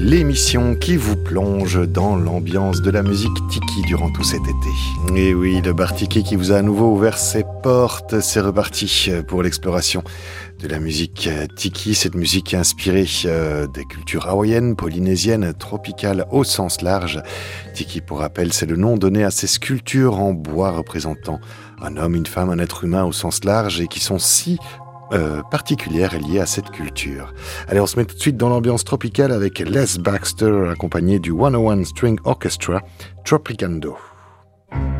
l'émission qui vous plonge dans l'ambiance de la musique tiki durant tout cet été. Et oui, le bar tiki qui vous a à nouveau ouvert ses portes, c'est reparti pour l'exploration de la musique tiki, cette musique inspirée des cultures hawaïennes, polynésiennes, tropicales au sens large. Tiki, pour rappel, c'est le nom donné à ces sculptures en bois représentant un homme, une femme, un être humain au sens large et qui sont si particulière et liée à cette culture. Allez, on se met tout de suite dans l'ambiance tropicale avec Les Baxter accompagné du 101 String Orchestra, Tropicando.